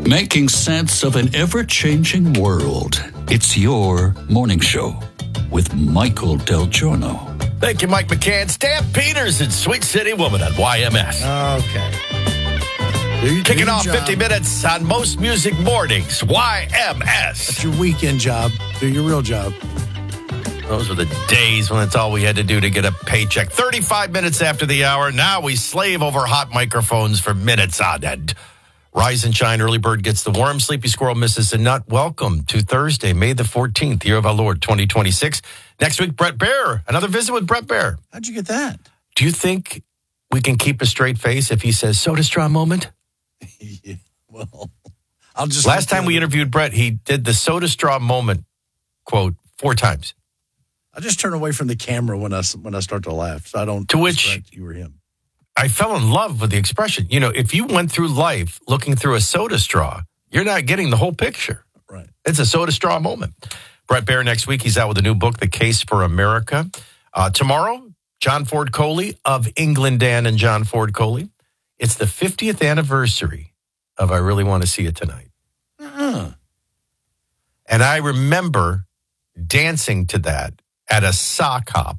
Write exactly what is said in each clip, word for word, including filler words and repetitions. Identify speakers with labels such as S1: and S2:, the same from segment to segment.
S1: Making sense of an ever-changing world. It's your morning show with Michael Del Giorno.
S2: Thank you, Mike McCann. Stan Peters and Sweet City Woman on Y M S.
S3: Okay. Do you,
S2: Kicking
S3: do
S2: off
S3: job.
S2: fifty minutes on most music mornings. Y M S.
S3: That's your weekend job. Do your real job.
S2: Those were the days when that's all we had to do to get a paycheck. thirty-five minutes after the hour. Now we slave over hot microphones for minutes on end. Rise and shine. Early bird gets the worm. Sleepy squirrel misses the nut. Welcome to Thursday, May the fourteenth, year of our Lord, twenty twenty-six. Next week, Brett Baer. Another visit with Brett Baer.
S3: How'd you get that?
S2: Do you think we can keep a straight face if he says soda straw moment?
S3: Yeah, well, I'll just.
S2: Last time we interviewed Brett, he did the soda straw moment quote four times.
S3: I just turn away from the camera when I when I start to laugh, so I don't.
S2: To which
S3: distract you or him.
S2: I fell in love with the expression. You know, if you went through life looking through a soda straw, you're not getting the whole picture.
S3: Right.
S2: It's a soda straw moment. Brett Baer next week. He's out with a new book, The Case for America. Uh, tomorrow, John Ford Coley of England Dan and John Ford Coley. It's the fiftieth anniversary of I Really Want to See It Tonight.
S3: Uh-huh.
S2: And I remember dancing to that at a sock hop.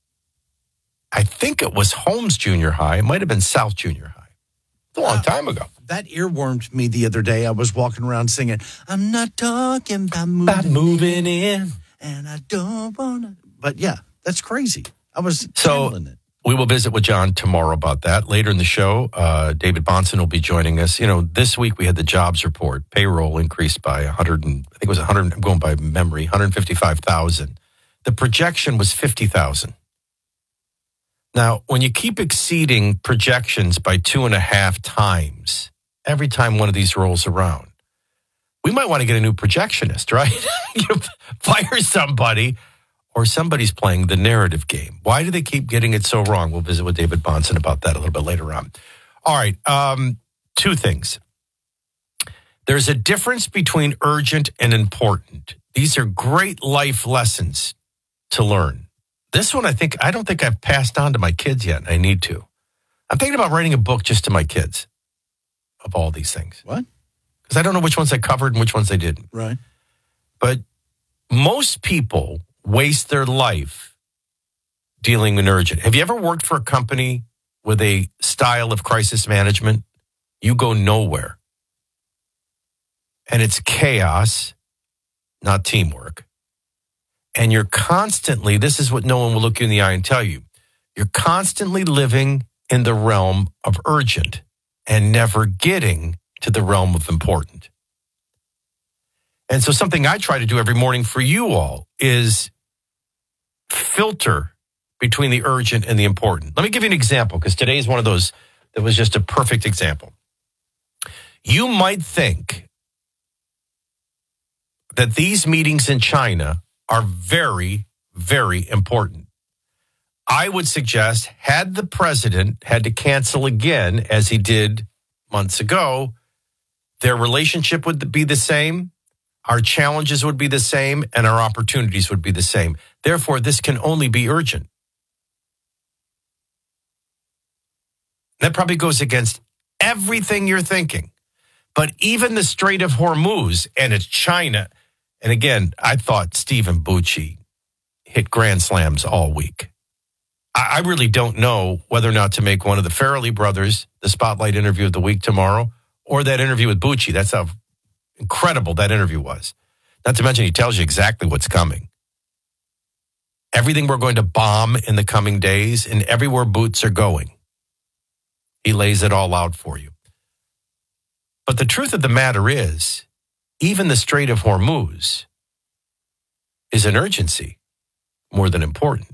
S2: I think it was Holmes Junior High. It might have been South Junior High. It's a long time ago.
S3: That earwormed me the other day. I was walking around singing, I'm not talking about moving,
S2: About moving in.
S3: and I don't want to. But yeah, that's crazy. I was
S2: So
S3: channeling it.
S2: we will visit with John tomorrow about that. Later in the show, uh, David Bonson will be joining us. You know, this week we had the jobs report. Payroll increased by one hundred, and, I think it was one hundred, I'm going by memory, one hundred fifty-five thousand. The projection was fifty thousand. Now, when you keep exceeding projections by two and a half times every time one of these rolls around, we might want to get a new projectionist, right? You fire somebody, or somebody's playing the narrative game. Why do they keep getting it so wrong? We'll visit with David Bonson about that a little bit later on. All right, um, two things. There's a difference between urgent and important. These are great life lessons to learn. This one, I think, I don't think I've passed on to my kids yet. I need to. I'm thinking about writing a book just to my kids of all these things.
S3: What?
S2: Because I don't know which ones I covered and which ones I didn't.
S3: Right.
S2: But most people waste their life dealing with urgent. Have you ever worked for a company with a style of crisis management? You go nowhere. And it's chaos, not teamwork. And you're constantly, this is what no one will look you in the eye and tell you, you're constantly living in the realm of urgent and never getting to the realm of important. And so something I try to do every morning for you all is filter between the urgent and the important. Let me give you an example, because today is one of those that was just a perfect example. You might think that these meetings in China are very, very important. I would suggest, had the president had to cancel again, as he did months ago, their relationship would be the same, our challenges would be the same, and our opportunities would be the same. Therefore, this can only be urgent. That probably goes against everything you're thinking. But even the Strait of Hormuz, and it's China. And again, I thought Stephen Bucci hit grand slams all week. I, I really don't know whether or not to make one of the Farrelly brothers the spotlight interview of the week tomorrow, or that interview with Bucci. That's how incredible that interview was. Not to mention, he tells you exactly what's coming. Everything we're going to bomb in the coming days, and everywhere boots are going. He lays it all out for you. But the truth of the matter is, even the Strait of Hormuz is an urgency more than important.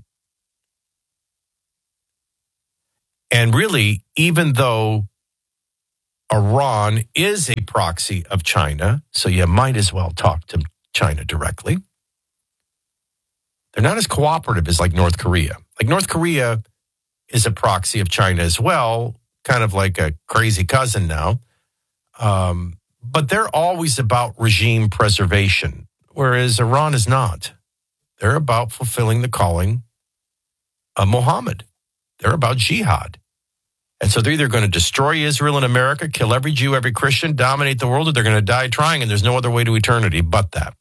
S2: And really, even though Iran is a proxy of China, so you might as well talk to China directly, they're not as cooperative as like North Korea. Like North Korea is a proxy of China as well, kind of like a crazy cousin now. Um, but they're always about regime preservation, whereas Iran is not. They're about fulfilling the calling of Muhammad. They're about jihad. And so they're either going to destroy Israel and America, kill every Jew, every Christian, dominate the world, or they're going to die trying, and there's no other way to eternity but that.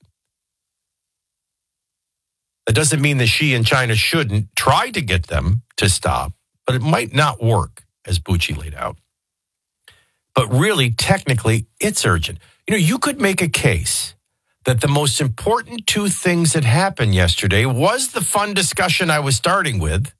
S2: That doesn't mean that Xi and China shouldn't try to get them to stop, but it might not work, as Bucci laid out. But really, technically, it's urgent. You know, you could make a case that the most important two things that happened yesterday was the fun discussion I was starting with,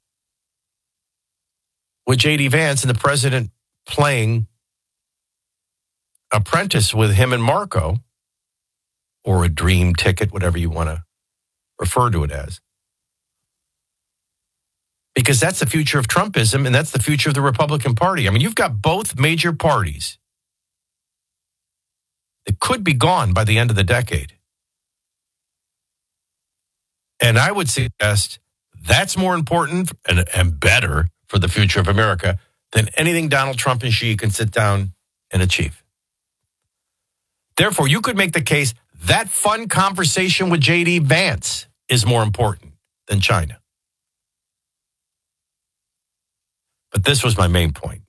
S2: with J D Vance and the president playing apprentice with him and Marco, or a dream ticket, whatever you want to refer to it as. Because that's the future of Trumpism, and that's the future of the Republican Party. I mean, you've got both major parties that could be gone by the end of the decade. And I would suggest that's more important and, and better for the future of America than anything Donald Trump and Xi can sit down and achieve. Therefore, you could make the case that fun conversation with J D Vance is more important than China. But this was my main point.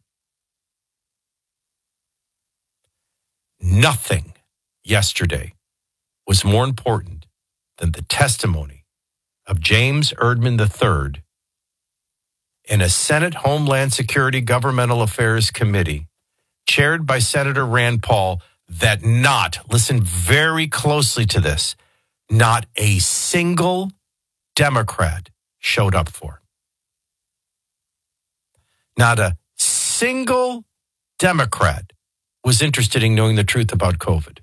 S2: Nothing yesterday was more important than the testimony of James Erdman the third in a Senate Homeland Security Governmental Affairs Committee chaired by Senator Rand Paul that not, listen very closely to this, not a single Democrat showed up for. Not a single Democrat was interested in knowing the truth about COVID.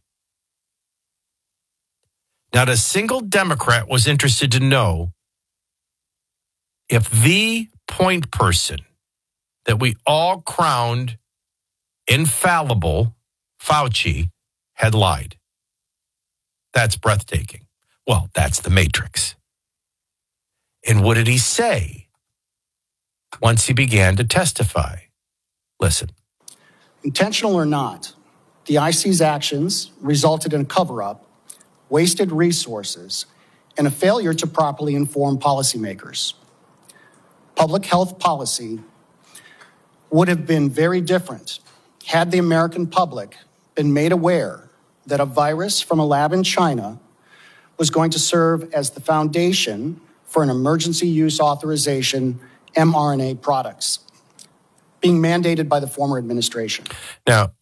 S2: Not a single Democrat was interested to know if the point person that we all crowned infallible, Fauci, had lied. That's breathtaking. Well, that's the Matrix. And what did he say once he began to testify? Listen.
S4: Intentional or not, the I C's actions resulted in a cover-up, wasted resources, and a failure to properly inform policymakers. Public health policy would have been very different had the American public been made aware that a virus from a lab in China was going to serve as the foundation for an emergency use authorization mRNA products being mandated by the former administration.
S2: Now,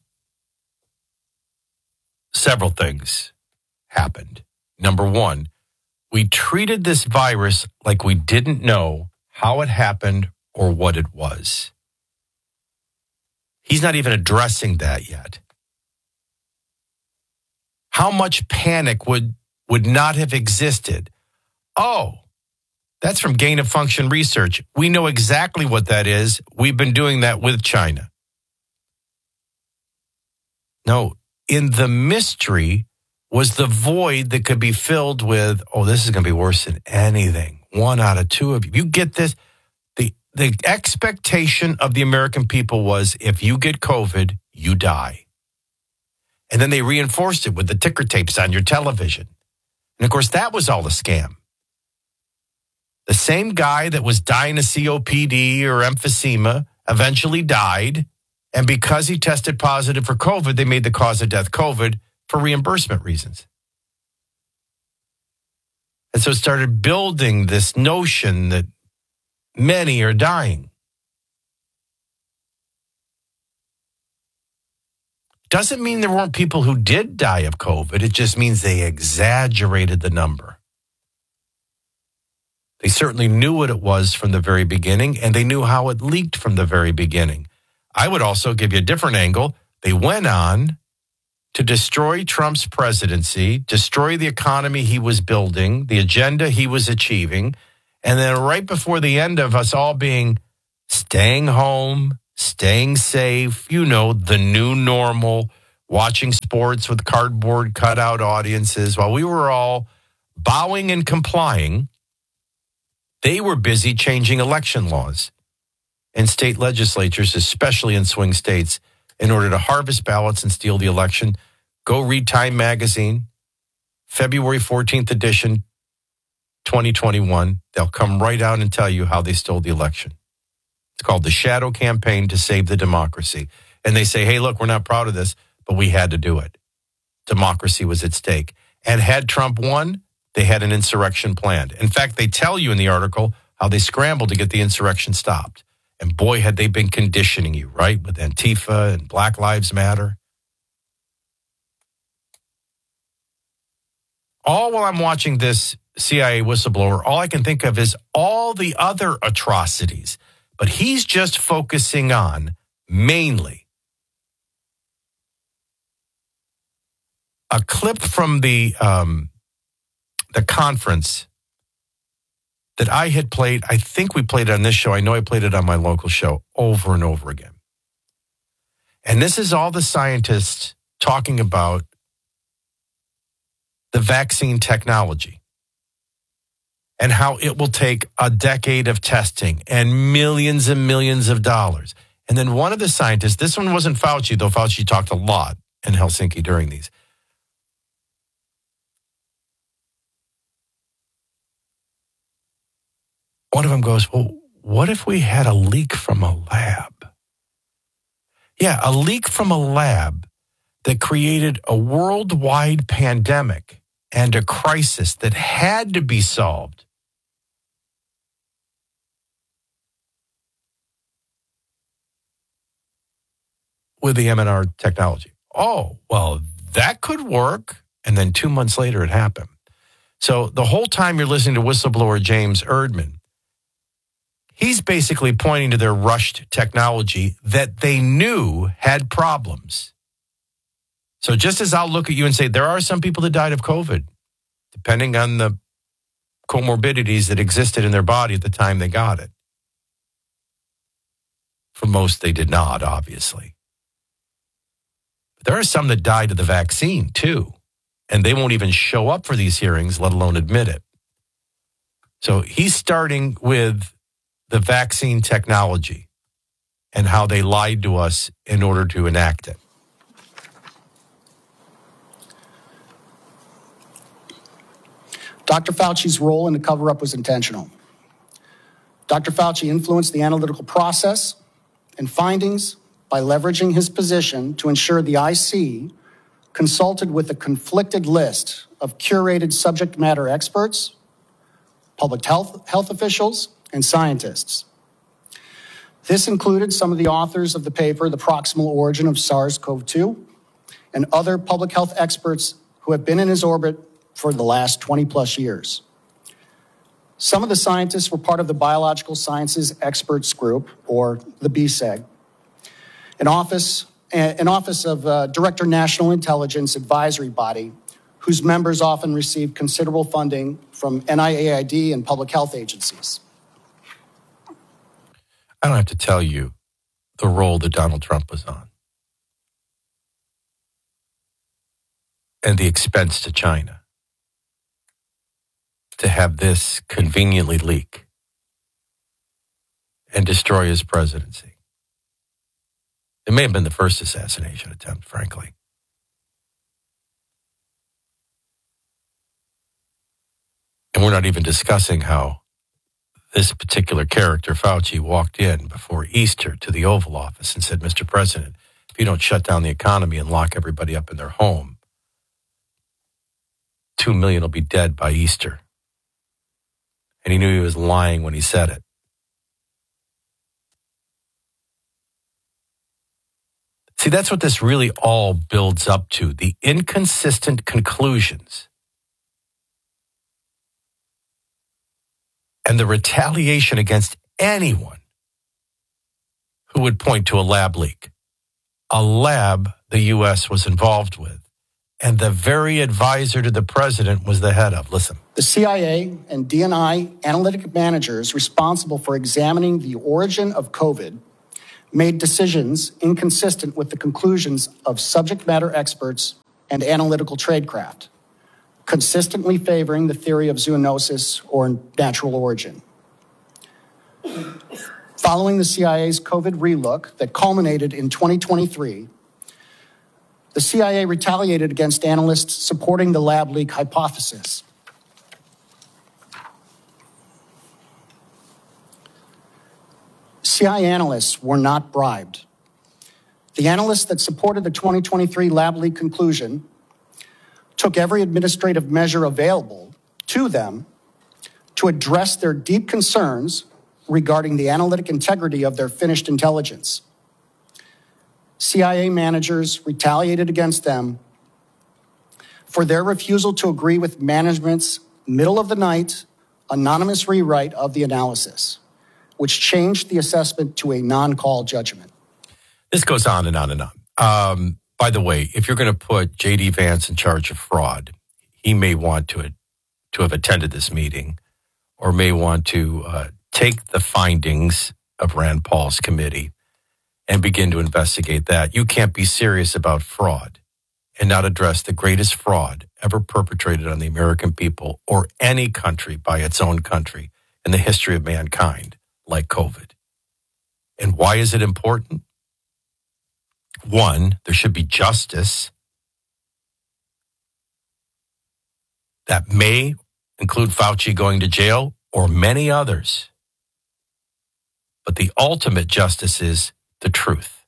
S2: several things happened. Number one, we treated this virus like we didn't know how it happened or what it was. He's not even addressing that yet. How much panic would, would not have existed? Oh, that's from gain of function research. We know exactly what that is. We've been doing that with China. No, in the mystery was the void that could be filled with, oh, this is going to be worse than anything. One out of two of you. You get this? The, the expectation of the American people was if you get COVID, you die. And then they reinforced it with the ticker tapes on your television. And of course, that was all a scam. The same guy that was dying of C O P D or emphysema eventually died. And because he tested positive for COVID, they made the cause of death COVID for reimbursement reasons. And so it started building this notion that many are dying. Doesn't mean there weren't people who did die of COVID. It just means they exaggerated the number. They certainly knew what it was from the very beginning, and they knew how it leaked from the very beginning. I would also give you a different angle. They went on to destroy Trump's presidency, destroy the economy he was building, the agenda he was achieving, and then right before the end of us all being staying home, staying safe, you know, the new normal, watching sports with cardboard cutout audiences, while we were all bowing and complying, they were busy changing election laws in state legislatures, especially in swing states, in order to harvest ballots and steal the election. Go read Time Magazine, February fourteenth edition, twenty twenty-one. They'll come right out and tell you how they stole the election. It's called the Shadow Campaign to Save the Democracy. And they say, hey, look, we're not proud of this, but we had to do it. Democracy was at stake. And had Trump won, they had an insurrection planned. In fact, they tell you in the article how they scrambled to get the insurrection stopped. And boy, had they been conditioning you, right, with Antifa and Black Lives Matter. All while I'm watching this C I A whistleblower, all I can think of is all the other atrocities. But he's just focusing on, mainly, a clip from the um, the conference that I had played. I think we played it on this show. I know I played it on my local show over and over again. And this is all the scientists talking about the vaccine technology and how it will take a decade of testing and millions and millions of dollars. And then one of the scientists, this one wasn't Fauci, though Fauci talked a lot in Helsinki during these. One of them goes, well, what if we had a leak from a lab? Yeah, a leak from a lab that created a worldwide pandemic and a crisis that had to be solved. With the M N R technology. Oh, well, that could work. And then two months later, it happened. So the whole time you're listening to whistleblower James Erdman, he's basically pointing to their rushed technology that they knew had problems. So just as I'll look at you and say, there are some people that died of COVID, depending on the comorbidities that existed in their body at the time they got it. For most, they did not, obviously. But there are some that died of the vaccine, too. And they won't even show up for these hearings, let alone admit it. So he's starting with the vaccine technology and how they lied to us in order to enact it.
S4: Doctor Fauci's role in the cover-up was intentional. Doctor Fauci influenced the analytical process and findings by leveraging his position to ensure the I C consulted with a conflicted list of curated subject matter experts, public health, health officials, and scientists. This included some of the authors of the paper, The Proximal Origin of SARS-C o V two, and other public health experts who have been in his orbit for the last twenty plus years. Some of the scientists were part of the Biological Sciences Experts Group, or the B S E G, an office, an office of uh, Director National Intelligence Advisory Body, whose members often receive considerable funding from N I A I D and public health agencies.
S2: I don't have to tell you the role that Donald Trump was on and the expense to China to have this conveniently leak and destroy his presidency. It may have been the first assassination attempt, frankly. And we're not even discussing how this particular character, Fauci, walked in before Easter to the Oval Office and said, Mister President, if you don't shut down the economy and lock everybody up in their home, two million will be dead by Easter. And he knew he was lying when he said it. See, that's what this really all builds up to, the inconsistent conclusions and the retaliation against anyone who would point to a lab leak, a lab the U S was involved with, and the very advisor to the president was the head of. Listen.
S4: The C I A and D N I analytic managers responsible for examining the origin of COVID made decisions inconsistent with the conclusions of subject matter experts and analytical tradecraft, consistently favoring the theory of zoonosis or natural origin. Following the C I A's COVID relook that culminated in twenty twenty-three, the C I A retaliated against analysts supporting the lab leak hypothesis. C I analysts were not bribed. The analysts that supported the twenty twenty-three lab leak conclusion took every administrative measure available to them to address their deep concerns regarding the analytic integrity of their finished intelligence. C I A managers retaliated against them for their refusal to agree with management's middle-of-the-night anonymous rewrite of the analysis, which changed the assessment to a non-call judgment.
S2: This goes on and on and on. Um, by the way, if you're going to put J D. Vance in charge of fraud, he may want to, to have attended this meeting or may want to uh, take the findings of Rand Paul's committee and begin to investigate that. You can't be serious about fraud and not address the greatest fraud ever perpetrated on the American people or any country by its own country in the history of mankind, like COVID. And why is it important? One, there should be justice that may include Fauci going to jail or many others. But the ultimate justice is the truth.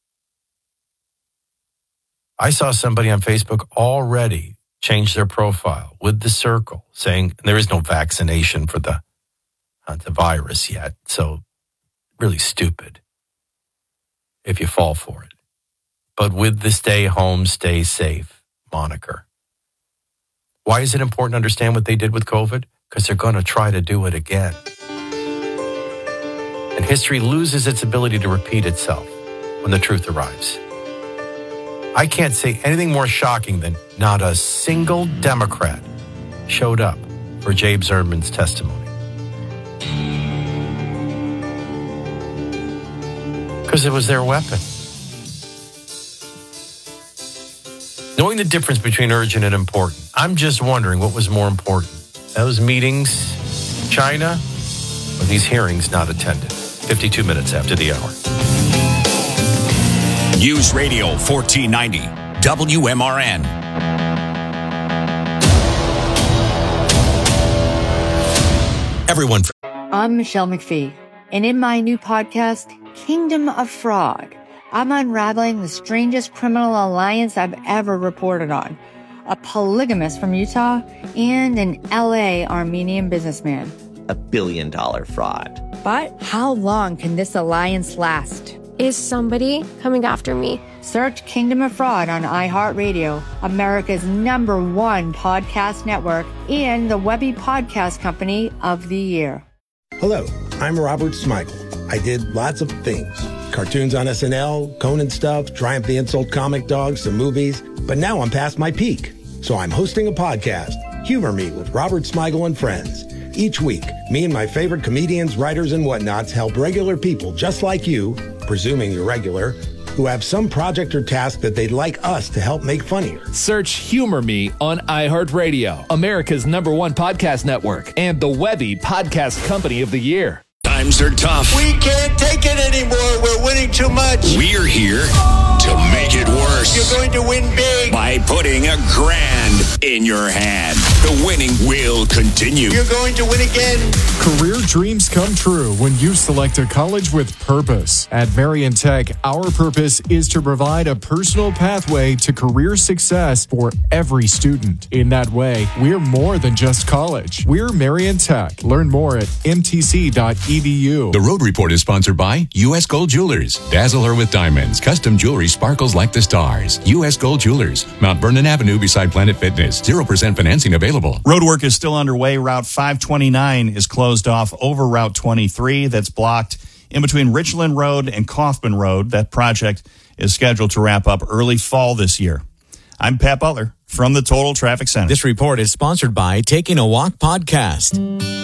S2: I saw somebody on Facebook already change their profile with the circle saying there is no vaccination for the, uh, the virus yet. So really stupid if you fall for it. But with the stay home, stay safe moniker. Why is it important to understand what they did with COVID? Because they're going to try to do it again. And history loses its ability to repeat itself when the truth arrives. I can't say anything more shocking than not a single Democrat showed up for James Erdman's testimony. Because it was their weapon. Knowing the difference between urgent and important, I'm just wondering what was more important. Those meetings in China or these hearings not attended? fifty-two minutes after the hour.
S5: News Radio fourteen ninety, W M R N. Everyone.
S6: I'm Michelle McPhee, and in my new podcast, Kingdom of Fraud, I'm unraveling the strangest criminal alliance I've ever reported on. A polygamist from Utah and an L A Armenian businessman.
S7: A billion dollar fraud.
S6: But how long can this alliance last?
S8: Is somebody coming after me?
S6: Search Kingdom of Fraud on iHeartRadio, America's number one podcast network, and the Webby Podcast Company of the Year.
S9: Hello, I'm Robert Smigel. I did lots of things. Cartoons on S N L, Conan stuff, Triumph the Insult comic dog, some movies. But now I'm past my peak. So I'm hosting a podcast, Humor Me with Robert Smigel and Friends. Each week, me and my favorite comedians, writers, and whatnots help regular people just like you, presuming you're regular, who have some project or task that they'd like us to help make funnier.
S10: Search Humor Me on iHeartRadio, America's number one podcast network, and the Webby Podcast Company of the Year.
S5: Times are tough.
S11: We can't take it anymore. We're winning too much.
S5: We're here to make it worse.
S11: You're going to win big.
S5: By putting a grand in your hand. The winning will continue.
S11: You're going to win again.
S12: Career dreams come true when you select a college with purpose. At Marion Tech, our purpose is to provide a personal pathway to career success for every student. In that way, we're more than just college. We're Marion Tech. Learn more at m t c dot e d u.
S13: The Road Report is sponsored by U S Gold Jewelers. Dazzle her with diamonds. Custom jewelry sparkles like the stars. U S Gold Jewelers. Mount Vernon Avenue beside Planet Fitness. zero percent financing available.
S14: Roadwork is still underway. Route five twenty-nine is closed off over Route twenty-three. That's blocked in between Richland Road and Kaufman Road. That project is scheduled to wrap up early fall this year. I'm Pat Butler from the Total Traffic Center.
S15: This report is sponsored by Taking a Walk Podcast.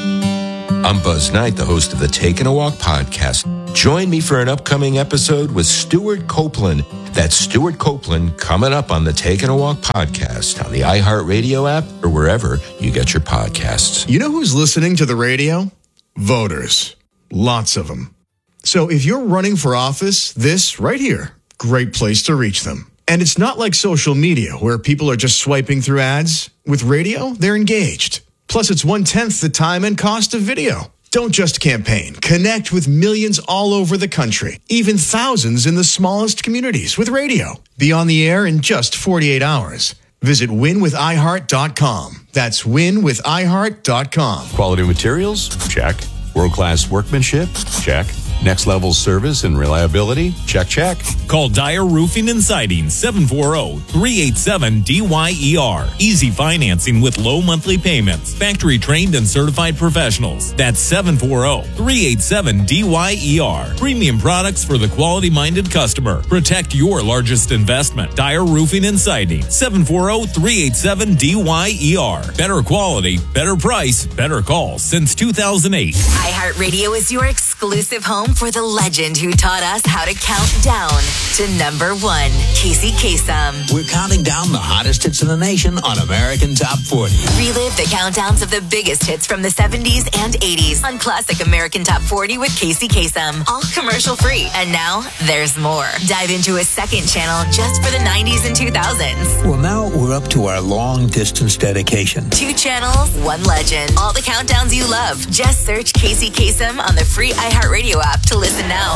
S16: I'm Buzz Knight, the host of the Taking a Walk Podcast. Join me for an upcoming episode with Stuart Copeland. That's Stuart Copeland coming up on the Taking a Walk Podcast on the iHeartRadio app or wherever you get your podcasts.
S17: You know who's listening to the radio? Voters. Lots of them. So if you're running for office, this right here, great place to reach them. And it's not like social media where people are just swiping through ads. With radio, they're engaged. Plus, it's one-tenth the time and cost of video. Don't just campaign. Connect with millions all over the country, even thousands in the smallest communities with radio. Be on the air in just forty-eight hours. Visit win with i heart dot com. That's win with i heart dot com.
S13: Quality materials? Check. World-class workmanship? Check. Next level service and reliability? Check, check.
S18: Call Dyer Roofing and Siding, seven four zero, three eight seven, D Y E R. Easy financing with low monthly payments. Factory trained and certified professionals. That's seven four zero, three eight seven, D Y E R. Premium products for the quality-minded customer. Protect your largest investment. Dyer Roofing and Siding, seven four zero, three eight seven, D Y E R. Better quality, better price, better call since two thousand eight.
S19: iHeartRadio is your exclusive home for the legend who taught us how to count down to number one, Casey Kasem.
S20: We're counting down the hottest hits in the nation on American Top forty.
S19: Relive the countdowns of the biggest hits from the seventies and eighties on Classic American Top forty with Casey Kasem. All commercial free. And now there's more. Dive into a second channel just for the nineties and two thousands.
S20: Well, now we're up to our long distance dedication.
S19: Two channels, one legend. All the countdowns you love. Just search Casey Kasem on the free iHeartRadio app to listen now.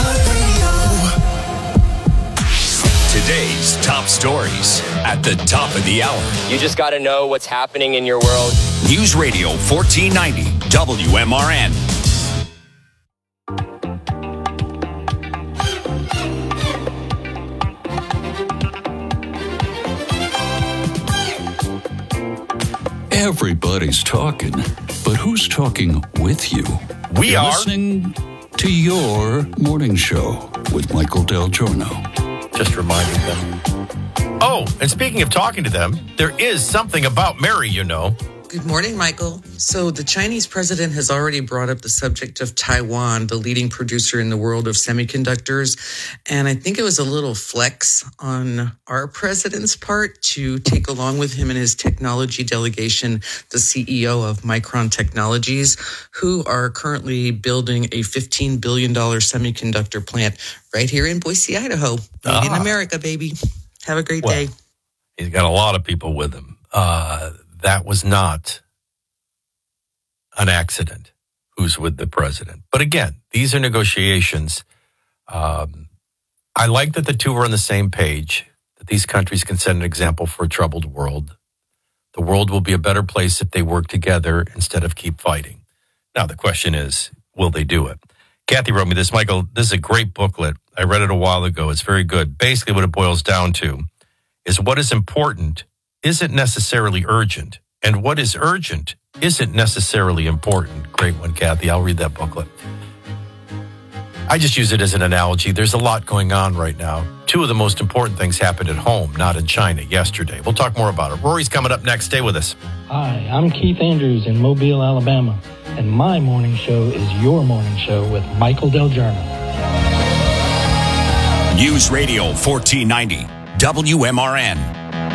S5: Today's top stories at the top of the hour.
S21: You just got to know what's happening in your world.
S5: News Radio fourteen ninety W M R N.
S1: Everybody's talking, but who's talking with you?
S2: We
S1: You're
S2: are
S1: listening to your morning show with Michael Del Giorno.
S2: Just reminding them. Oh, and speaking of talking to them, there is something about Mary, you know.
S22: Good morning, Michael. So the Chinese president has already brought up the subject of Taiwan, the leading producer in the world of semiconductors. And I think it was a little flex on our president's part to take along with him and his technology delegation, the C E O of Micron Technologies, who are currently building a fifteen billion dollars semiconductor plant right here in Boise, Idaho. Made
S2: Ah.
S22: in America, baby. Have a great
S2: Well,
S22: day.
S2: He's got a lot of people with him. Uh, that was not an accident who's with the president. But again, these are negotiations. Um, I like that the two are on the same page, that these countries can set an example for a troubled world. The world will be a better place if they work together instead of keep fighting. Now, the question is, will they do it? Kathy wrote me this. Michael, this is a great booklet. I read it a while ago. It's very good. Basically, what it boils down to is what is important isn't necessarily urgent, and what is urgent isn't necessarily important. Great one, Kathy. I'll read that booklet. I just use it as an analogy. There's a lot going on right now. Two of the most important things happened at home, not in China, yesterday. We'll talk more about it. Rory's coming up next. Stay with us.
S23: Hi, I'm Keith Andrews in Mobile, Alabama, and my morning show is your morning show with Michael Del Giorno.
S5: News Radio fourteen ninety W M R N.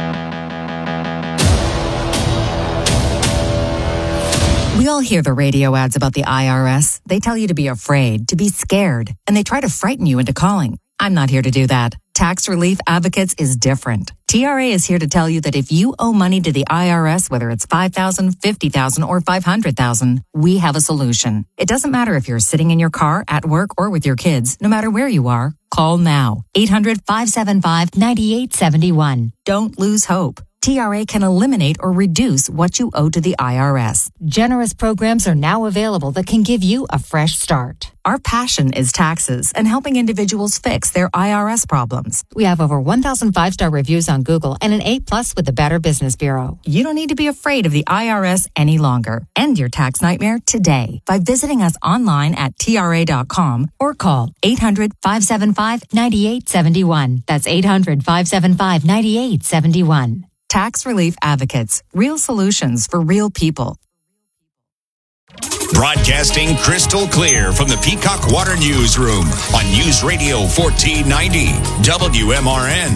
S24: We all hear the radio ads about the I R S. They tell you to be afraid, to be scared, and they try to frighten you into calling. I'm not here to do that. Tax Relief Advocates is different. T R A is here to tell you that if you owe money to the I R S, whether it's five thousand dollars, fifty thousand dollars, or five hundred thousand dollars, we have a solution. It doesn't matter if you're sitting in your car, at work, or with your kids. No matter where you are, call now. eight hundred, five seven five, nine eight seven one. Don't lose hope. T R A can eliminate or reduce what you owe to the I R S. Generous programs are now available that can give you a fresh start. Our passion is taxes and helping individuals fix their I R S problems. We have over one thousand five-star reviews on Google and an A plus with the Better Business Bureau. You don't need to be afraid of the I R S any longer. End your tax nightmare today by visiting us online at T R A dot com or call eight hundred, five seven five, nine eight seven one. That's eight hundred, five seven five, nine eight seven one. Tax Relief Advocates. Real solutions for real people.
S5: Broadcasting crystal clear from the Peacock Water Newsroom on News Radio fourteen ninety W M R N.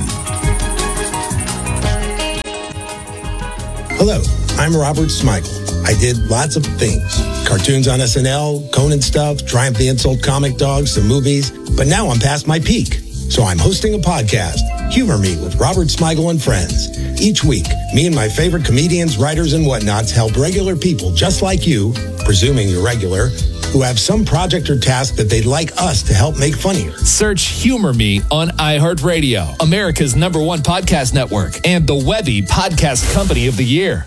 S9: Hello, I'm Robert Smigel. I did lots of things. Cartoons on S N L, Conan stuff, Triumph the Insult comic dogs, some movies. But now I'm past my peak. So I'm hosting a podcast, Humor Me with Robert Smigel and Friends. Each week, me and my favorite comedians, writers, and whatnots help regular people just like you, presuming you're regular, who have some project or task that they'd like us to help make funnier.
S10: Search Humor Me on iHeartRadio, America's number one podcast network, and the Webby Podcast Company of the Year.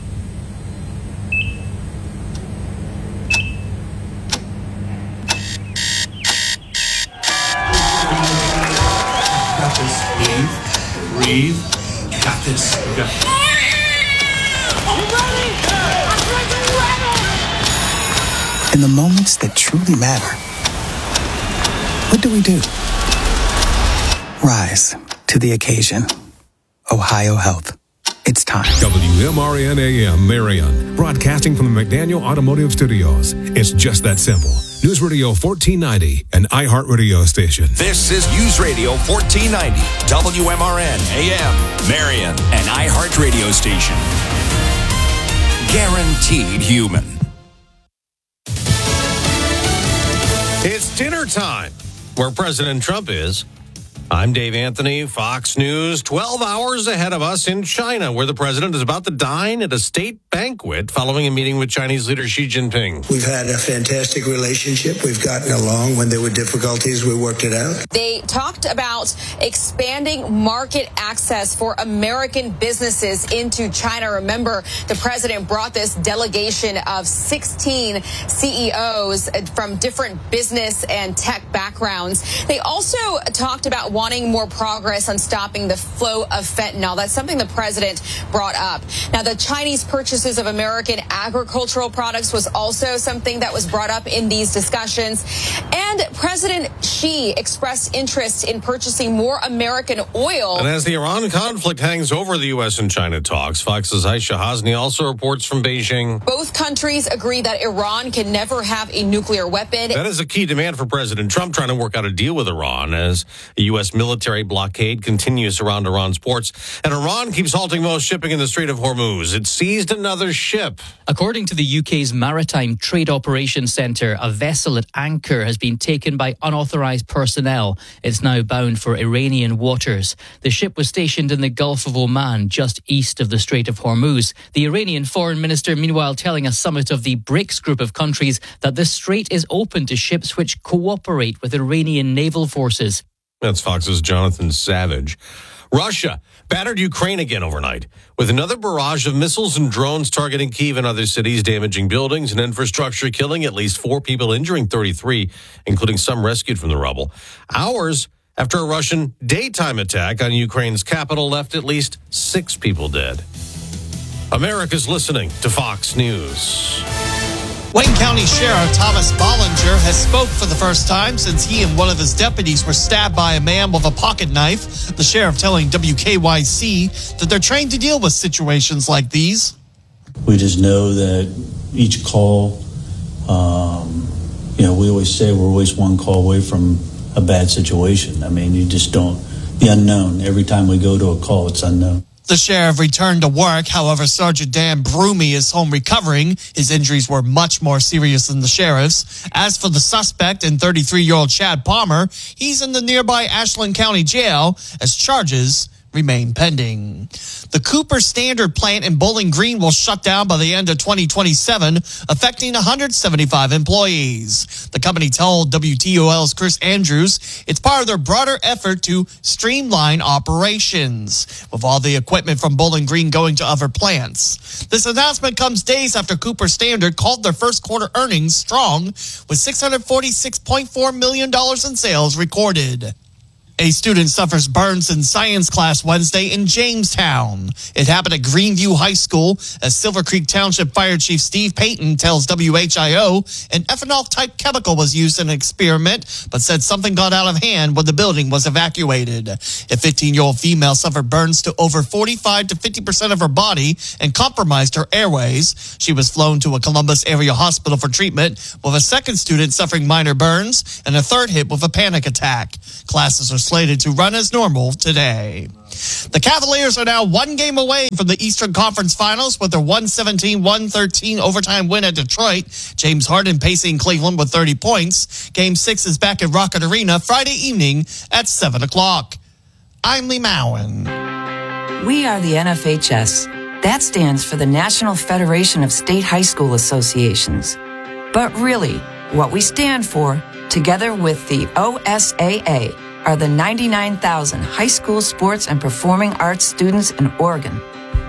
S3: Got this. Breathe. Breathe. You got this. You got this.
S4: In the moments that truly matter, what do we do? Rise to the occasion. Ohio Health. It's time.
S7: W M R N A M Marion, broadcasting from the McDaniel Automotive Studios. It's just that simple. News Radio fourteen ninety, an iHeartRadio station.
S5: This is News Radio fourteen ninety, W M R N A M Marion, an iHeartRadio station. Guaranteed human.
S2: It's dinner time, where President Trump is. I'm Dave Anthony, Fox News. twelve hours ahead of us in China, where the president is about to dine at a state banquet following a meeting with Chinese leader Xi Jinping.
S8: We've had a fantastic relationship. We've gotten along. When there were difficulties, we worked it out.
S25: They talked about expanding market access for American businesses into China. Remember, the president brought this delegation of sixteen C E Os from different business and tech backgrounds. They also talked about wanting more progress on stopping the flow of fentanyl. That's something the president brought up. Now, the Chinese purchases of American agricultural products was also something that was brought up in these discussions. And President Xi expressed interest in purchasing more American oil.
S2: And as the Iran conflict hangs over the U S and China talks, Fox's Aisha Hasni also reports from Beijing.
S25: Both countries agree that Iran can never have a nuclear weapon.
S2: That is a key demand for President Trump, trying to work out a deal with Iran as the U S military blockade continues around Iran's ports. And Iran keeps halting most shipping in the Strait of Hormuz. It seized another ship.
S26: According to the U K's Maritime Trade Operations Centre, a vessel at anchor has been taken by unauthorised personnel. It's now bound for Iranian waters. The ship was stationed in the Gulf of Oman, just east of the Strait of Hormuz. The Iranian foreign minister, meanwhile, telling a summit of the BRICS group of countries that the strait is open to ships which cooperate with Iranian naval forces.
S2: That's Fox's Jonathan Savage. Russia battered Ukraine again overnight with another barrage of missiles and drones targeting Kyiv and other cities, damaging buildings and infrastructure, killing at least four people, injuring thirty-three, including some rescued from the rubble. Hours after a Russian daytime attack on Ukraine's capital left at least six people dead. America's listening to Fox News.
S27: Wayne County Sheriff Thomas Bollinger has spoke for the first time since he and one of his deputies were stabbed by a man with a pocket knife. The sheriff telling W K Y C that they're trained to deal with situations like these.
S28: We just know that each call, um, you know, we always say we're always one call away from a bad situation. I mean, you just don't, the unknown. Every time we go to a call, it's unknown.
S27: The sheriff returned to work. However, Sergeant Dan Broomy is home recovering. His injuries were much more serious than the sheriff's. As for the suspect and thirty-three-year-old Chad Palmer, he's in the nearby Ashland County Jail as charges remain pending. The Cooper Standard plant in Bowling Green will shut down by the end of twenty twenty-seven, affecting one hundred seventy-five employees. The company told W T O L's Chris Andrews it's part of their broader effort to streamline operations, with all the equipment from Bowling Green going to other plants. This announcement comes days after Cooper Standard called their first quarter earnings strong, with six hundred forty-six point four million dollars in sales recorded. A student suffers burns in science class Wednesday in Jamestown. It happened at Greenview High School, as Silver Creek Township Fire Chief Steve Payton tells W H I O an ethanol-type chemical was used in an experiment, but said something got out of hand when the building was evacuated. A fifteen-year-old female suffered burns to over forty-five to fifty percent of her body and compromised her airways. She was flown to a Columbus area hospital for treatment, with a second student suffering minor burns and a third hit with a panic attack. Classes are slated to run as normal today. The Cavaliers are now one game away from the Eastern Conference Finals with their one seventeen one thirteen overtime win at Detroit. James Harden pacing Cleveland with thirty points. Game six is back at Rocket Arena Friday evening at seven o'clock. I'm Lee Mowen.
S29: We are the N F H S. That stands for the National Federation of State High School Associations. But really, What we stand for, together with the O S A A, are the ninety-nine thousand high school sports and performing arts students in Oregon.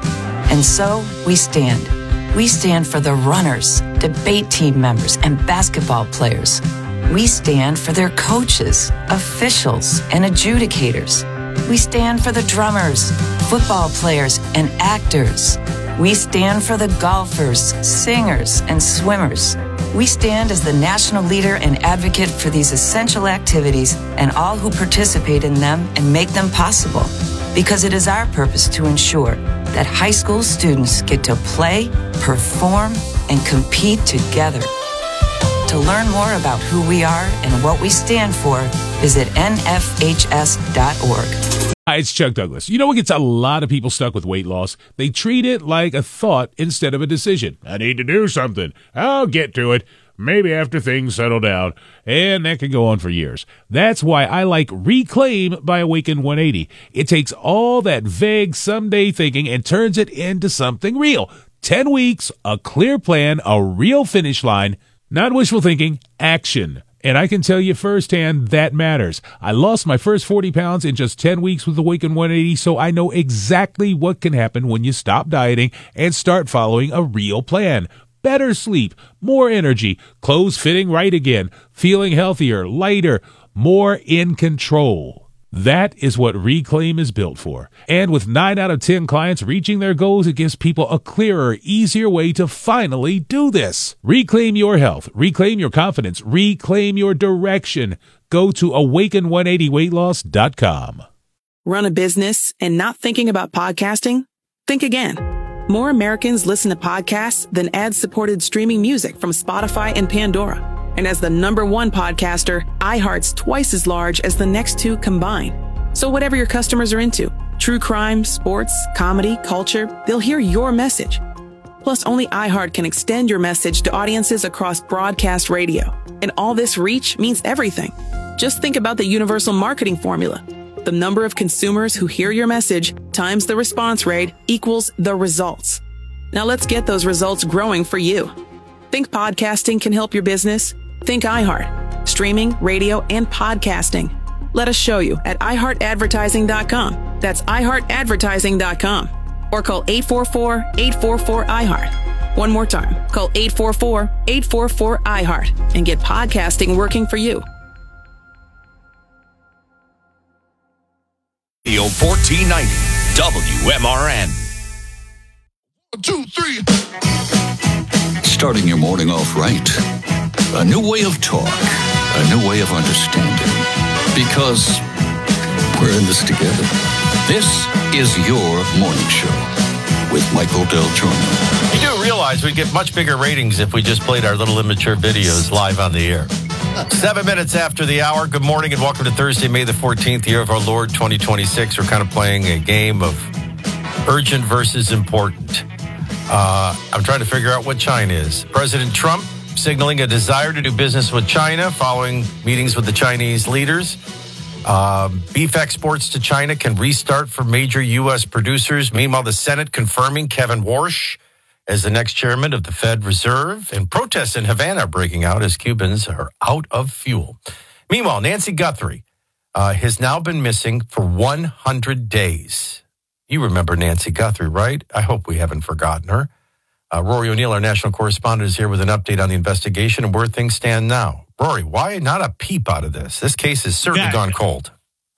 S29: And so we stand. We stand for the runners, debate team members, and basketball players. We stand for their coaches, officials, and adjudicators. We stand for the drummers, football players, and actors. We stand for the golfers, singers, and swimmers. We stand as the national leader and advocate for these essential activities and all who participate in them and make them possible. Because it is our purpose to ensure that high school students get to play, perform, and compete together. To learn more about who we are and what we stand for, visit N F H S dot org.
S6: Hi, it's Chuck Douglas. You know what gets a lot of people stuck with weight loss? They treat it like a thought instead of a decision. I need to do something. I'll get to it. Maybe after things settle down. And that can go on for years. That's why I like Reclaim by Awaken one eighty. It takes all that vague someday thinking and turns it into something real. Ten weeks, a clear plan, a real finish line. Not wishful thinking, action. And I can tell you firsthand that matters. I lost my first forty pounds in just ten weeks with Awaken one eighty, so I know exactly what can happen when you stop dieting and start following a real plan. Better sleep, more energy, clothes fitting right again, feeling healthier, lighter, more in control. That is what Reclaim is built for. And with nine out of ten clients reaching their goals, it gives people a clearer, easier way to finally do this. Reclaim your health. Reclaim your confidence. Reclaim your direction. Go to awaken one eighty weight loss dot com.
S11: Run a business and not thinking about podcasting? Think again. More Americans listen to podcasts than ad-supported streaming music from Spotify and Pandora. And as the number one podcaster, iHeart's twice as large as the next two combined. So whatever your customers are into, true crime, sports, comedy, culture, they'll hear your message. Plus, only iHeart can extend your message to audiences across broadcast radio. And all this reach means everything. Just think about the universal marketing formula. The number of consumers who hear your message times the response rate equals the results. Now let's get those results growing for you. Think podcasting can help your business? Think iHeart. Streaming, radio, and podcasting. Let us show you at i heart advertising dot com. That's i heart advertising dot com. Or call eight four four, eight four four, I heart. One more time. Call eight four four, eight four four, I heart and get podcasting working for you.
S5: fourteen ninety W M R N.
S1: One, two, three. Starting your morning off right. A new way of talk. A new way of understanding. Because we're in this together. This is your morning show with Michael Del Giorno.
S2: You do realize we'd get much bigger ratings if we just played our little immature videos live on the air. Seven minutes after the hour. Good morning and welcome to Thursday, May the fourteenth, year of our Lord, twenty twenty-six. We're kind of playing a game of urgent versus important. Uh, I'm trying to figure out what China is. President Trump signaling a desire to do business with China following meetings with the Chinese leaders. Uh, beef exports to China can restart for major U S producers. Meanwhile, the Senate confirming Kevin Warsh as the next chairman of the Fed Reserve. And protests in Havana are breaking out as Cubans are out of fuel. Meanwhile, Nancy Guthrie uh, has now been missing for one hundred days. You remember Nancy Guthrie, right? I hope we haven't forgotten her. Uh, Rory O'Neill, our national correspondent, is here with an update on the investigation and where things stand now. Rory, why not a peep out of this? This case has certainly yeah. gone cold.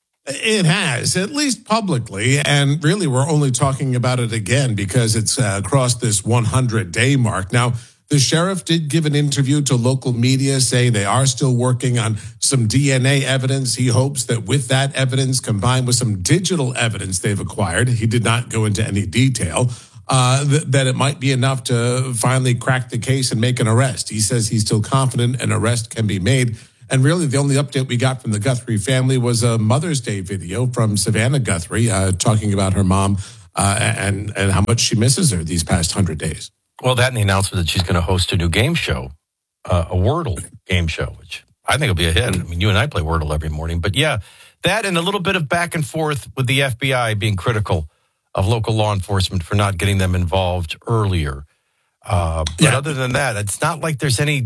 S12: It has, at least publicly, and really we're only talking about it again because it's uh, crossed this one hundred day mark. Now, the sheriff did give an interview to local media saying they are still working on some D N A evidence. He hopes that with that evidence combined with some digital evidence they've acquired, he did not go into any detail, uh, th- that it might be enough to finally crack the case and make an arrest. He says he's still confident an arrest can be made. And really, the only update we got from the Guthrie family was a Mother's Day video from Savannah Guthrie uh, talking about her mom uh, and, and how much she misses her these past hundred days.
S2: Well, that and the announcement that she's going to host a new game show, uh, a Wordle game show, which I think will be a hit. I mean, you and I play Wordle every morning. But yeah, that and a little bit of back and forth with the F B I being critical of local law enforcement for not getting them involved earlier. Uh, but yeah. other than that, it's not like there's any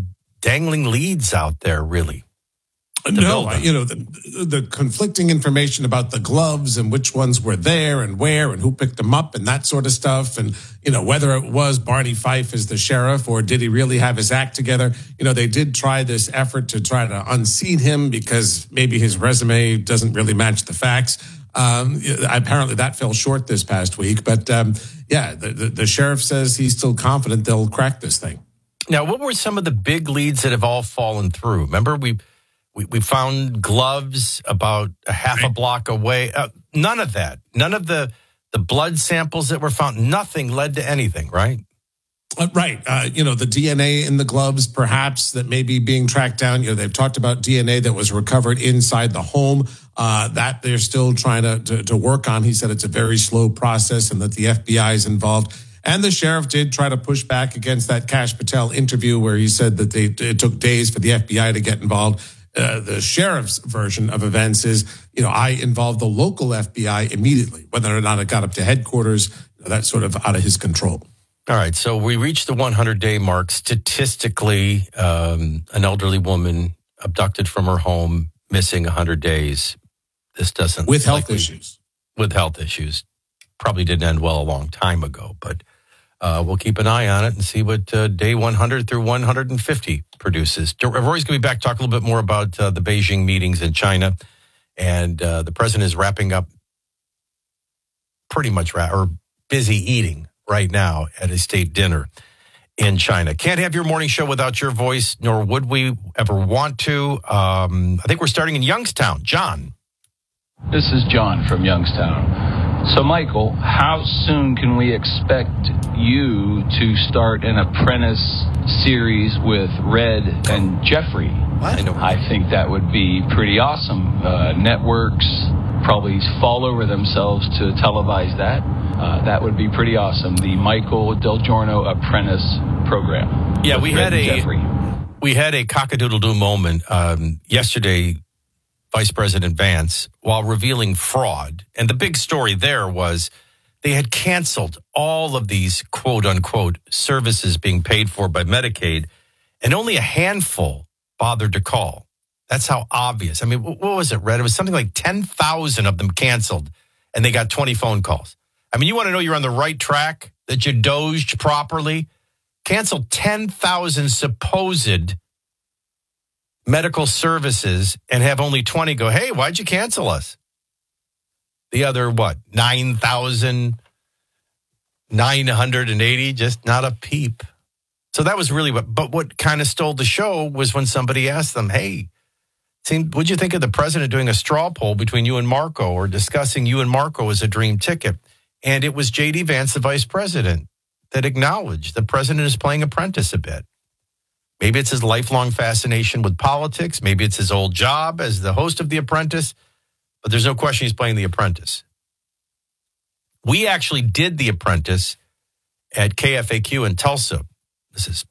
S2: dangling leads out there, really.
S12: No, you know, the, the conflicting information about the gloves and which ones were there and where and who picked them up and that sort of stuff. And, you know, whether it was Barney Fife as the sheriff or did he really have his act together? You know, they did try this effort to try to unseat him because maybe his resume doesn't really match the facts. Um, apparently that fell short this past week. But, um, yeah, the, the, the sheriff says he's still confident they'll crack this thing.
S2: Now, what were some of the big leads that have all fallen through? Remember, we... We we found gloves about a half a block away. Uh, none of that. None of the, the blood samples that were found. Nothing led to anything, right?
S12: Uh, right. Uh, you know, the D N A in the gloves, perhaps, that may be being tracked down. You know, they've talked about D N A that was recovered inside the home. Uh, that they're still trying to, to, to work on. He said it's a very slow process and that the F B I is involved. And the sheriff did try to push back against that Kash Patel interview where he said that they, it took days for the F B I to get involved. Uh, the sheriff's version of events is, you know, I involved the local F B I immediately. Whether or not it got up to headquarters, that's sort of out of his control.
S2: All right. So we reached the one hundred day mark. Statistically, um, an elderly woman abducted from her home, missing one hundred days. This doesn't...
S12: With health
S2: likely,
S12: issues.
S2: With health issues. Probably didn't end well a long time ago, but uh, we'll keep an eye on it and see what uh, day one hundred through one hundred fifty produces. Rory's going to be back to talk a little bit more about uh, the Beijing meetings in China. And uh, the president is wrapping up pretty much, ra- or busy eating right now at a state dinner in China. Can't have your morning show without your voice, nor would we ever want to. Um, I think we're starting in Youngstown. John.
S13: This is John from Youngstown. So, Michael, how soon can we expect you to start an apprentice series with Red and Jeffrey?
S2: What? I, know.
S13: I think that would be pretty awesome. Uh, networks probably fall over themselves to televise that. Uh, that would be pretty awesome. The Michael Del Giorno Apprentice Program.
S2: Yeah, we
S13: Red
S2: had a
S13: Jeffrey.
S2: we had a cock-a-doodle-doo moment um, yesterday. Vice President Vance, while revealing fraud. And the big story there was they had canceled all of these quote-unquote services being paid for by Medicaid, and only a handful bothered to call. That's how obvious. I mean, what was it, Red? It was something like ten thousand of them canceled, and they got twenty phone calls. I mean, you want to know you're on the right track, that you dozed properly? Canceled ten thousand supposed medical services and have only twenty go, hey, why'd you cancel us? The other, what, nine thousand nine hundred eighty, just not a peep. So that was really what, but what kind of stole the show was when somebody asked them, hey, seemed, what'd you think of the president doing a straw poll between you and Marco or discussing you and Marco as a dream ticket? And it was J D Vance, the vice president, that acknowledged the president is playing apprentice a bit. Maybe it's his lifelong fascination with politics. Maybe it's his old job as the host of The Apprentice. But there's no question he's playing The Apprentice. We actually did The Apprentice at K F A Q in Tulsa. This is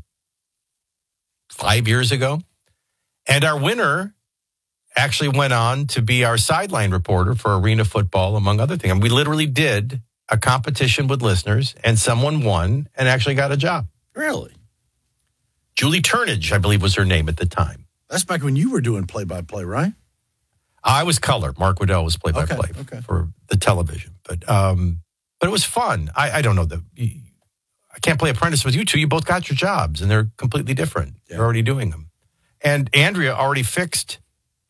S2: twenty-five years ago. And our winner actually went on to be our sideline reporter for Arena Football, among other things. And we literally did a competition with listeners, and someone won and actually got a job.
S14: Really?
S2: Julie Turnage, I believe, was her name at the time.
S14: That's back when you were doing play-by-play, right?
S2: I was color. Mark Waddell was play-by-play
S14: okay, okay.
S2: for the television. But um, but it was fun. I, I don't know. The, I can't play Apprentice with you two. You both got your jobs, and they're completely different. Yeah. You're already doing them. And Andrea already fixed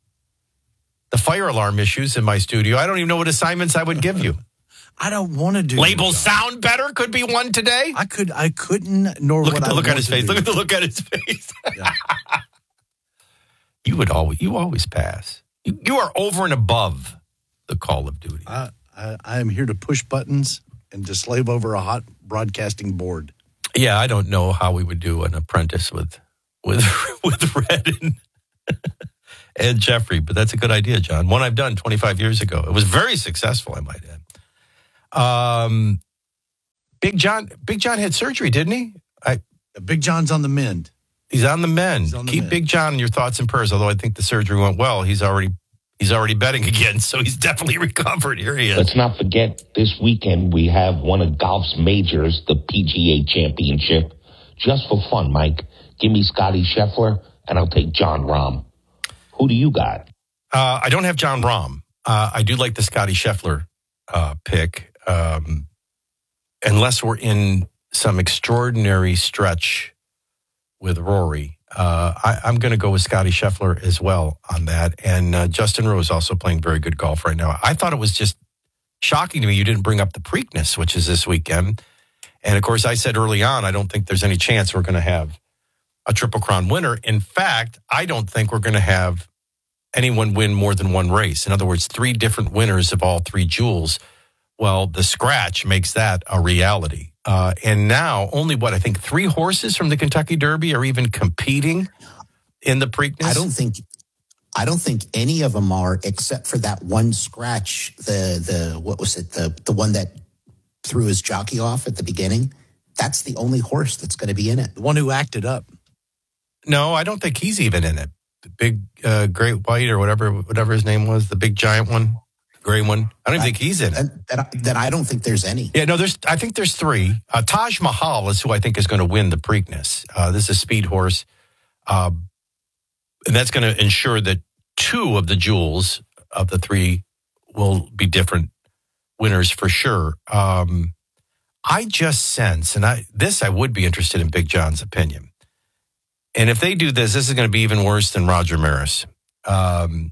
S2: the fire alarm issues in my studio. I don't even know what assignments I would give you.
S14: I don't want to do
S2: labels sound better could be one today.
S14: I could I couldn't nor
S2: look
S14: what
S2: at the
S14: I
S2: look at his
S14: to
S2: face.
S14: do.
S2: Look at the look at his face. Yeah. you would always you always pass. You, you are over and above the Call of Duty.
S14: I, I I am here to push buttons and to slave over a hot broadcasting board.
S2: Yeah, I don't know how we would do an apprentice with with with Red and, and Jeffrey, but that's a good idea, John. One I've done twenty-five years ago. It was very successful, I might add. Um, Big John, Big John had surgery, didn't he? I,
S14: Big John's on the mend.
S2: He's on the mend.
S14: On the
S2: Keep
S14: mend.
S2: Big John in your thoughts and prayers. Although I think the surgery went well, he's already he's already betting again, so he's definitely recovered. Here he is.
S15: Let's not forget this weekend we have one of golf's majors, the P G A Championship. Just for fun, Mike, Give me Scotty Scheffler, and I'll take John Rahm. Who do you got?
S2: Uh, I don't have John Rahm. Uh, I do like the Scotty Scheffler uh, pick, um, unless we're in some extraordinary stretch with Rory. Uh, I, I'm going to go with Scotty Scheffler as well on that. And uh, Justin Rose also playing very good golf right now. I thought it was just shocking to me you didn't bring up the Preakness, which is this weekend. And, of course, I said early on, I don't think there's any chance we're going to have a Triple Crown winner. In fact, I don't think we're going to have anyone win more than one race. In other words, three different winners of all three jewels. Well, the scratch makes that a reality. Uh, and now only, what, I think three horses from the Kentucky Derby are even competing in the Preakness?
S16: I don't think I don't think any of them are, except for that one scratch, the, the what was it, the, the one that threw his jockey off at the beginning. That's the only horse that's going to be in it.
S14: The one who acted up.
S2: No, I don't think he's even in it. The big uh, great white or whatever whatever his name was, the big giant one. Gray one. I don't I, think he's in it.
S16: That, that I don't think there's any.
S2: Yeah, no, there's. I think there's three. Uh, Taj Mahal is who I think is going to win the Preakness. Uh, this is a speed horse. Uh, and that's going to ensure that two of the jewels of the three will be different winners for sure. Um, I just sense, and I this I would be interested in Big John's opinion. And if they do this, this is going to be even worse than Roger Maris. Um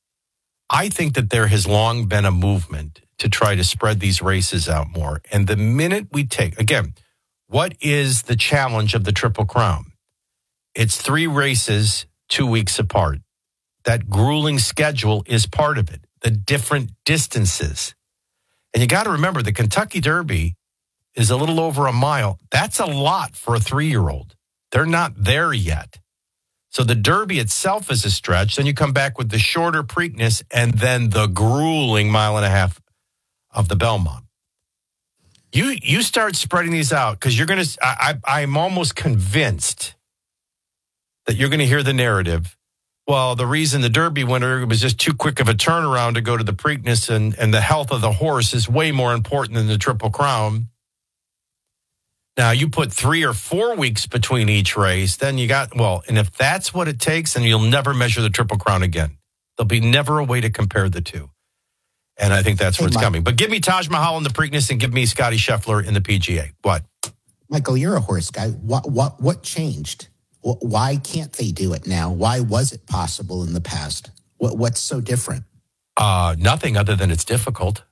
S2: I think that there has long been a movement to try to spread these races out more. And the minute we take, again, what is the challenge of the Triple Crown? It's three races, two weeks apart. That grueling schedule is part of it, the different distances. And you got to remember, the Kentucky Derby is a little over a mile. That's a lot for a three-year-old. They're not there yet. So the Derby itself is a stretch. Then you come back with the shorter Preakness and then the grueling mile and a half of the Belmont. You you start spreading these out because you're going to, I, I'm almost convinced that you're going to hear the narrative. Well, the reason the Derby winner was just too quick of a turnaround to go to the Preakness and, and the health of the horse is way more important than the Triple Crown. Now, you put three or four weeks between each race, then you got, well, and if that's what it takes, then you'll never measure the Triple Crown again. There'll be never a way to compare the two. And I think that's hey, what's Mike, coming. But give me Taj Mahal in the Preakness and give me Scotty Scheffler in the P G A. What?
S16: Michael, you're a horse guy. What, what, what changed? Why can't they do it now? Why was it possible in the past? What, what's so different?
S2: Uh, nothing other than it's difficult.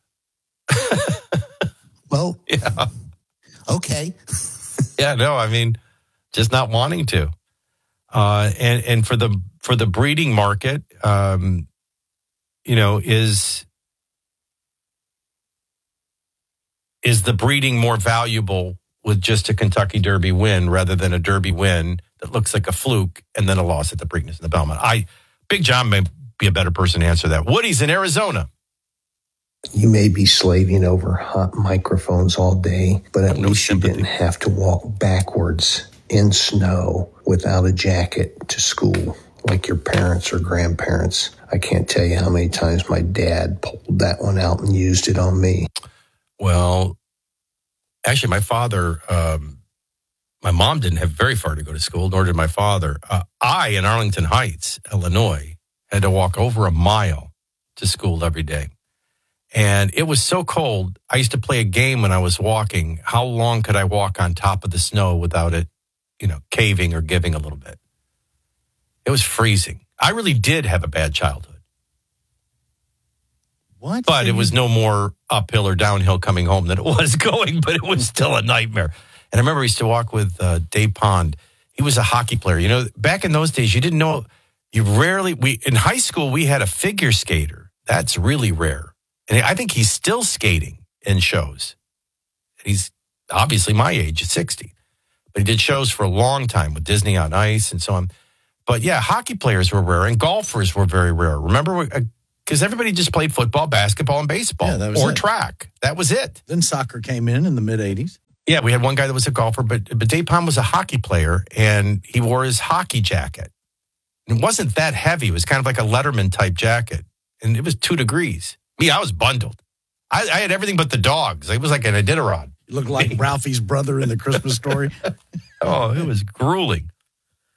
S16: Well,
S2: yeah.
S16: Okay.
S2: yeah, no, I mean, just not wanting to. Uh, and and for the for the breeding market, um, you know, is is the breeding more valuable with just a Kentucky Derby win rather than a Derby win that looks like a fluke and then a loss at the Preakness and the Belmont? I Big John may be a better person to answer that. Woody's in Arizona.
S8: You may be slaving over hot microphones all day, but at
S2: no
S8: least
S2: sympathy.
S8: You didn't have to walk backwards in snow without a jacket to school like your parents or grandparents. I can't tell you how many times my dad pulled that one out and used it on me.
S2: Well, actually, my father, um, my mom didn't have very far to go to school, nor did my father. Uh, I, in Arlington Heights, Illinois, had to walk over a mile to school every day. And it was so cold. I used to play a game when I was walking. How long could I walk on top of the snow without it, you know, caving or giving a little bit? It was freezing. I really did have a bad childhood.
S14: What?
S2: But it was no more uphill or downhill coming home than it was going, but it was still a nightmare. And I remember I used to walk with uh, Dave Pond. He was a hockey player. You know, back in those days, you didn't know, you rarely, we in high school, we had a figure skater. That's really rare. And I think he's still skating in shows. He's obviously my age at sixty. But he did shows for a long time with Disney on Ice and so on. But yeah, hockey players were rare and golfers were very rare. Remember, because everybody just played football, basketball, and baseball
S14: yeah, that was
S2: or
S14: it.
S2: track. That was it.
S14: Then soccer came in in the mid-eighties.
S2: Yeah, we had one guy that was a golfer, but, but Dave Palm was a hockey player, and he wore his hockey jacket. It wasn't that heavy. It was kind of like a Letterman-type jacket, and it was two degrees. Me, I was bundled. I, I had everything but the dogs. It was like an Iditarod.
S14: You looked like Ralphie's brother in the Christmas Story.
S2: Oh, it was grueling.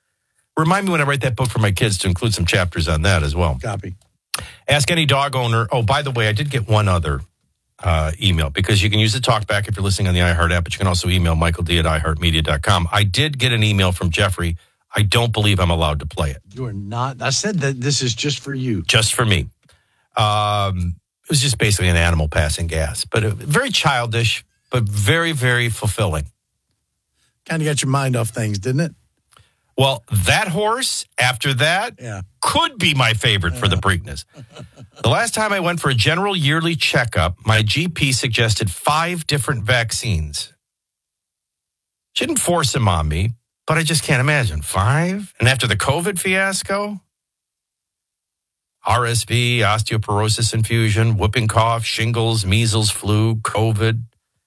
S2: Remind me when I write that book for my kids to include some chapters on that as well.
S14: Copy.
S2: Ask any dog owner. Oh, by the way, I did get one other uh, email because you can use the talkback if you're listening on the iHeart app, but you can also email Michael D at i heart media dot com. I did get an email from Jeffrey. I don't believe I'm allowed to play it.
S14: You are not. I said that this is just for you.
S2: Just for me. Um, it was just basically an animal passing gas, but it, very childish, but very, very fulfilling.
S14: Kind of got your mind off things, didn't it?
S2: Well, that horse, after that,
S14: yeah.
S2: could be my favorite yeah. for the Preakness. The last time I went for a general yearly checkup, my G P suggested five different vaccines. She didn't force them on me, but I just can't imagine. Five? And after the COVID fiasco? R S V, osteoporosis infusion, whooping cough, shingles, measles, flu, COVID.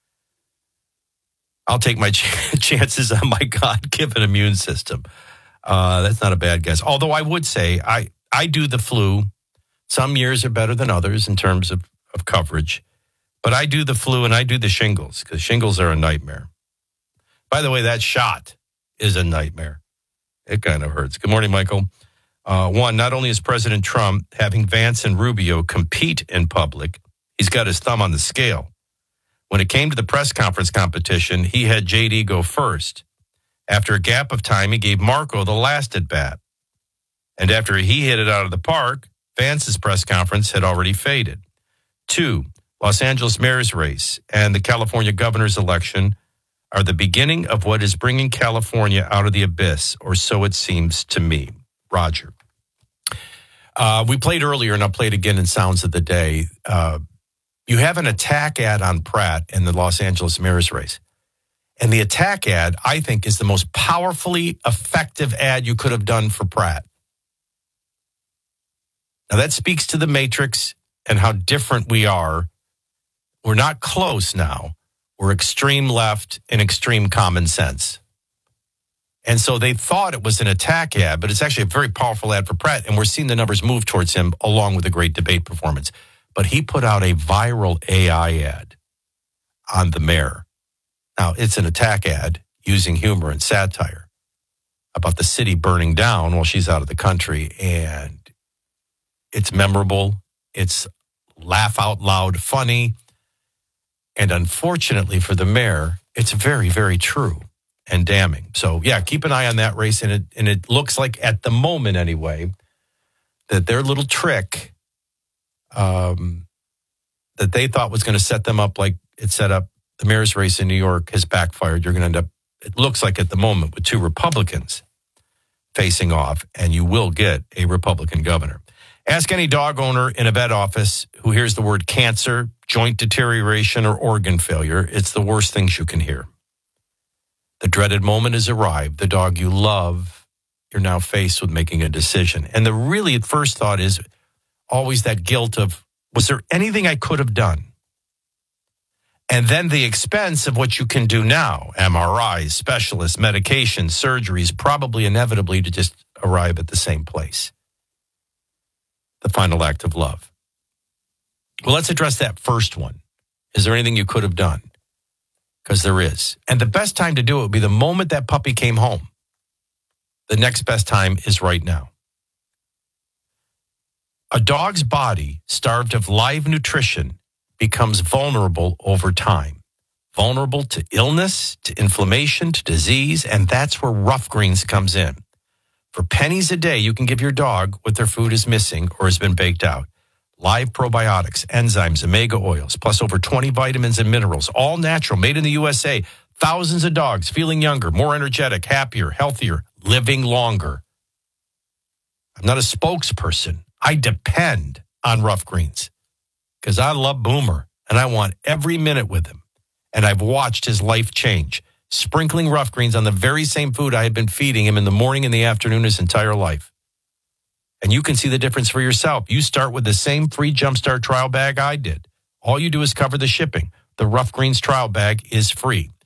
S2: I'll take my ch- chances on my God-given immune system. Uh, that's not a bad guess. Although I would say I, I do the flu. Some years are better than others in terms of, of coverage. But I do the flu and I do the shingles because shingles are a nightmare. By the way, that shot is a nightmare. It kind of hurts. Good morning, Michael. Uh, one, not only is President Trump having Vance and Rubio compete in public, he's got his thumb on the scale. When it came to the press conference competition, he had J D go first. After a gap of time, he gave Marco the last at bat. And after he hit it out of the park, Vance's press conference had already faded. Two, Los Angeles mayor's race and the California governor's election are the beginning of what is bringing California out of the abyss, or so it seems to me. Roger. Uh, we played earlier, and I'll play it again in Sounds of the Day. Uh, you have an attack ad on Pratt in the Los Angeles mayor's race. And the attack ad, I think, is the most powerfully effective ad you could have done for Pratt. Now, that speaks to the matrix and how different we are. We're not close now. We're extreme left and extreme common sense. And so they thought it was an attack ad, but it's actually a very powerful ad for Pratt, and we're seeing the numbers move towards him along with a great debate performance. But he put out a viral A I ad on the mayor. Now, it's an attack ad using humor and satire about the city burning down while she's out of the country, and it's memorable. It's laugh out loud funny. And unfortunately for the mayor, it's very, very true and damning. So, yeah, keep an eye on that race. And it, and it looks like at the moment anyway, that their little trick um, that they thought was going to set them up like it set up the mayor's race in New York has backfired. You're going to end up, it looks like at the moment, with two Republicans facing off, and you will get a Republican governor. Ask any dog owner in a vet office who hears the word cancer, joint deterioration, or organ failure. It's the worst things you can hear. The dreaded moment has arrived. The dog you love, you're now faced with making a decision. And the really first thought is always that guilt of, was there anything I could have done? And then the expense of what you can do now, M R Is, specialists, medications, surgeries, probably inevitably to just arrive at the same place. The final act of love. Well, let's address that first one. Is there anything you could have done? Because there is. And the best time to do it would be the moment that puppy came home. The next best time is right now. A dog's body, starved of live nutrition, becomes vulnerable over time. Vulnerable to illness, to inflammation, to disease, and that's where Rough Greens comes in. For pennies a day, you can give your dog what their food is missing or has been baked out. Live probiotics, enzymes, omega oils, plus over twenty vitamins and minerals, all natural, made in the U S A. Thousands of dogs feeling younger, more energetic, happier, healthier, living longer. I'm not a spokesperson. I depend on Rough Greens because I love Boomer and I want every minute with him. And I've watched his life change, sprinkling Rough Greens on the very same food I had been feeding him in the morning and the afternoon his entire life. And you can see the difference for yourself. You start with the same free Jumpstart trial bag I did. All you do is cover the shipping. The Rough Greens trial bag is free.